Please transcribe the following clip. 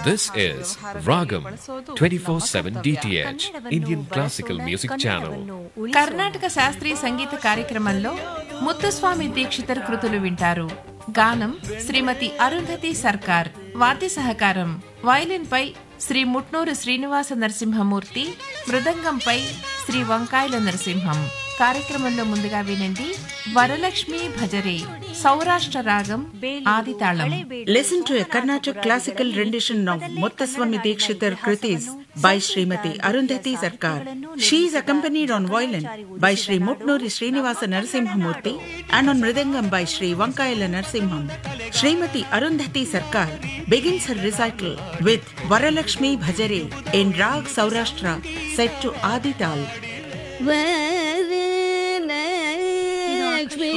This is Ragam 24/7 DTH Indian Classical Music Channel. Karnataka శాస్త్రీయ సంగీత కార్యక్రమంలో ముత్తుస్వామి దీక్షితర్ కృతులు వింటారు. గానం శ్రీమతి అరుంధతి సర్కార్. వాద్య సహకారం వయలిన్ పై శ్రీ ముట్నూరు శ్రీనివాస నరసింహమూర్తి, మృదంగంపై శ్రీ వంకాయల నరసింహం. కార్యక్రమంలో ముందుగా వినండి వరలక్ష్మి భజరే, సౌరాష్ట్ర రాగం, ఆదితాళం. Listen to a Carnatic classical rendition of Muthuswami Dikshitar Kritis by Srimati Arundhati Sarkar. She is accompanied on violin by Sri Mutnuri Srinivasa Narasimhamurthy and on mridangam by Sri Vankayala Narasimham. Srimati Arundhati Sarkar begins her recital with Varalakshmi Bhajare in Rag Saurashtra set to Adital.